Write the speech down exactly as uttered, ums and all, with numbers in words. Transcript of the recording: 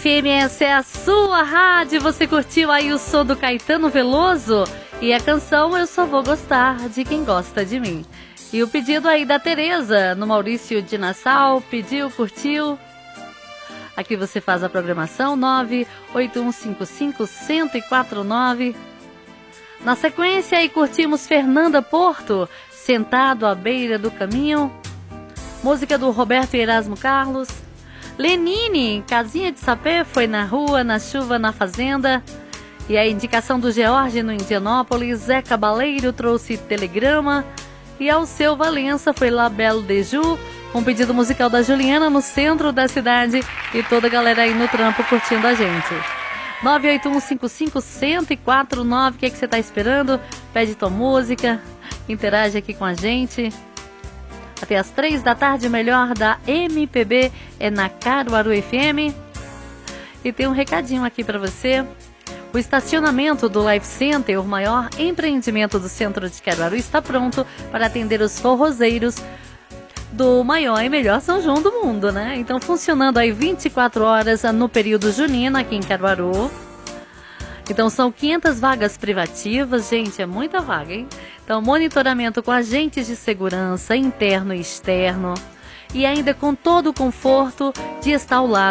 F M, essa é a sua rádio. Você curtiu aí o som do Caetano Veloso e a canção Eu Só Vou Gostar de Quem Gosta de Mim. E o pedido aí da Tereza, no Maurício de Nassau, pediu, curtiu. Aqui você faz a programação nove oito um cinco cinco um zero quatro nove. Na sequência aí curtimos Fernanda Porto, Sentado à Beira do Caminho. Música do Roberto Erasmo Carlos. Lenine, Casinha de Sapé, Foi na Rua, na Chuva, na Fazenda. E a indicação do George no Indianópolis. Zé Cabaleiro trouxe Telegrama. E ao seu Valença foi La Belle de Ju, com pedido musical da Juliana no centro da cidade. E toda a galera aí no trampo curtindo a gente. nove oito um cinco cinco um zero quatro nove. O que é que você está esperando? Pede tua música, interage aqui com a gente. Até as três da tarde, melhor da M P B é na Caruaru F M. E tem um recadinho aqui para você. O estacionamento do Life Center, o maior empreendimento do centro de Caruaru, está pronto para atender os forrozeiros do maior e melhor São João do mundo, né? Então, funcionando aí vinte e quatro horas no período junino aqui em Caruaru. Então, são quinhentas vagas privativas, gente, é muita vaga, hein? Então, monitoramento com agentes de segurança interno e externo e ainda com todo o conforto de estar ao lado